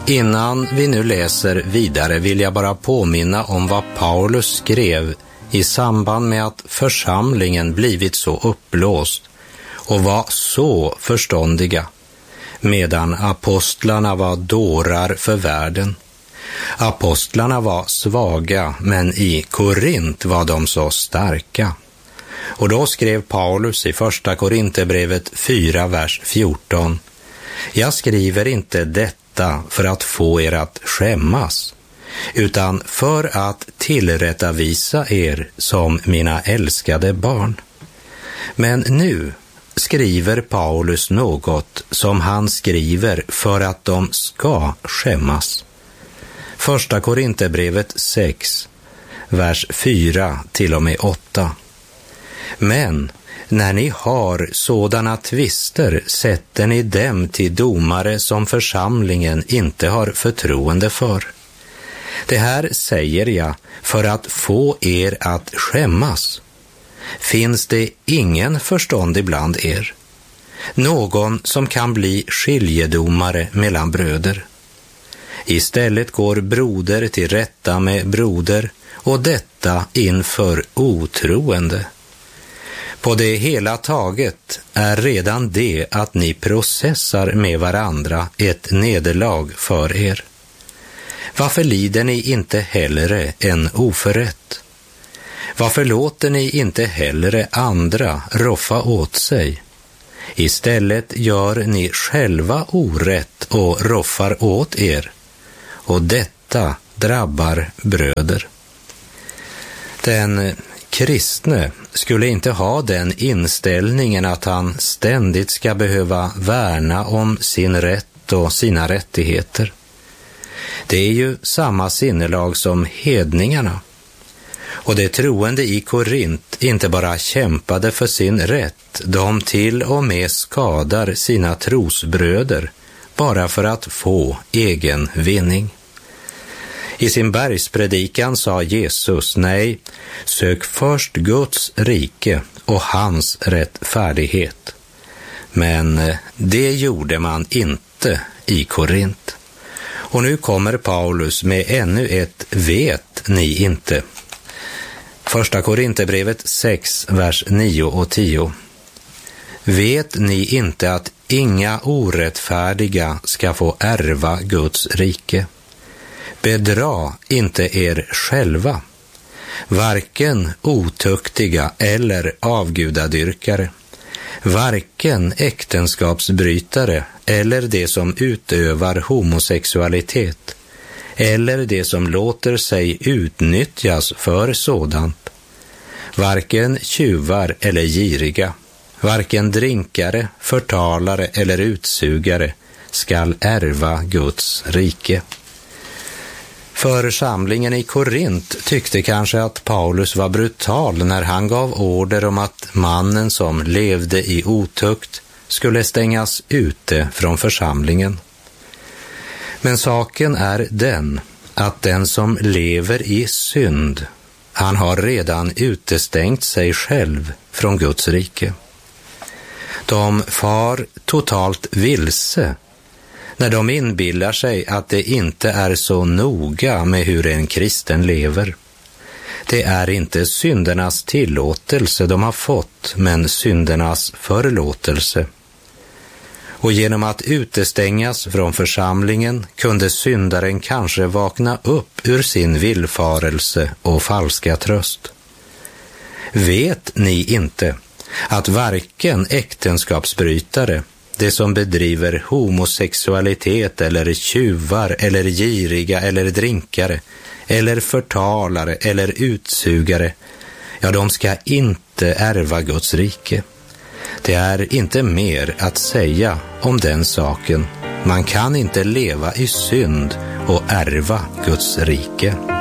Innan vi nu läser vidare vill jag bara påminna om vad Paulus skrev i samband med att församlingen blivit så uppblåst och var så förståndiga, medan apostlarna var dårar för världen. Apostlarna var svaga, men i Korint var de så starka. Och då skrev Paulus i första Korinthierbrevet 4, vers 14: Jag skriver inte detta för att få er att skämmas, utan för att tillrättavisa er som mina älskade barn. Men nu skriver Paulus något som han skriver för att de ska skämmas. Första Korinthierbrevet 6, vers 4 till och med 8. Men när ni har sådana tvister sätter ni dem till domare som församlingen inte har förtroende för. Det här säger jag för att få er att skämmas. Finns det ingen förstånd ibland er? Någon som kan bli skiljedomare mellan bröder? Istället går broder till rätta med broder, och detta inför otroende. På det hela taget är redan det att ni processar med varandra ett nederlag för er. Varför lider ni inte hellre än oförrätt? Varför låter ni inte hellre andra roffa åt sig? Istället gör ni själva orätt och roffar åt er, och detta drabbar bröder. Den kristne skulle inte ha den inställningen att han ständigt ska behöva värna om sin rätt och sina rättigheter. Det är ju samma sinnelag som hedningarna. Och de troende i Korint inte bara kämpade för sin rätt, de till och med skadar sina trosbröder bara för att få egen vinning. I sin bergspredikan sa Jesus: nej, sök först Guds rike och hans rättfärdighet. Men det gjorde man inte i Korint. Och nu kommer Paulus med ännu ett vet ni inte. Första Korinthierbrevet 6, vers 9 och 10. Vet ni inte att inga orättfärdiga ska få ärva Guds rike? Bedra inte er själva, varken otuktiga eller avgudadyrkare, varken äktenskapsbrytare eller det som utövar homosexualitet, eller det som låter sig utnyttjas för sådant, varken tjuvar eller giriga, varken drinkare, förtalare eller utsugare skall ärva Guds rike. Församlingen i Korint tyckte kanske att Paulus var brutal när han gav order om att mannen som levde i otukt skulle stängas ute från församlingen. Men saken är den att den som lever i synd, han har redan utestängt sig själv från Guds rike. De far totalt vilse när de inbillar sig att det inte är så noga med hur en kristen lever. Det är inte syndernas tillåtelse de har fått, men syndernas förlåtelse. Och genom att utestängas från församlingen kunde syndaren kanske vakna upp ur sin villfarelse och falska tröst. Vet ni inte att varken äktenskapsbrytare, det som bedriver homosexualitet eller tjuvar eller giriga eller drinkare eller förtalare eller utsugare, ja, de ska inte ärva Guds rike. Det är inte mer att säga om den saken. Man kan inte leva i synd och ärva Guds rike.